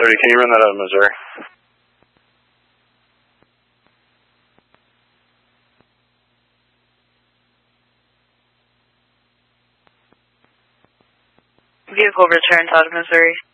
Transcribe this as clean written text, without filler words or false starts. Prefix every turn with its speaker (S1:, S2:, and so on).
S1: 30, can you run that out of Missouri?
S2: Vehicle returned out of Missouri.